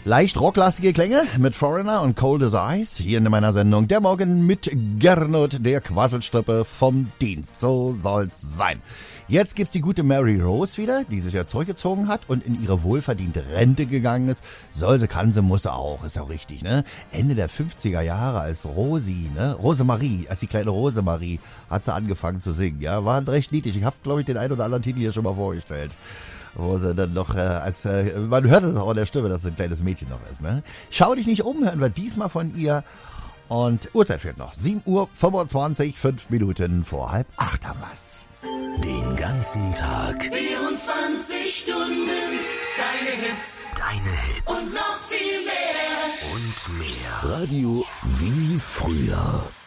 Leicht rocklastige Klänge mit Foreigner und Cold as Ice hier in meiner Sendung Der Morgen mit Gernot, der Quasselstrippe vom Dienst. So soll's sein. Jetzt gibt's die gute Mary Rose wieder, die sich ja zurückgezogen hat und in ihre wohlverdiente Rente gegangen ist. Soll sie, kann sie, muss sie auch, ist auch richtig, ne? Ende der 50er Jahre als Rosi, ne? Rosemarie, als die kleine Rosemarie hat sie angefangen zu singen, ja? War recht niedlich. Ich habe, glaube ich, den einen oder anderen Titel hier schon mal vorgestellt. Wo sie dann noch man hört es auch in der Stimme, dass es ein kleines Mädchen noch ist, ne? Schau dich nicht um, hören wir diesmal von ihr. Und Uhrzeit fehlt noch. 7:25 Uhr, 5 Minuten vor 7:30 haben wir's. Den ganzen Tag. 24 Stunden. Deine Hits. Deine Hits. Und noch viel mehr. Und mehr. Radio wie früher.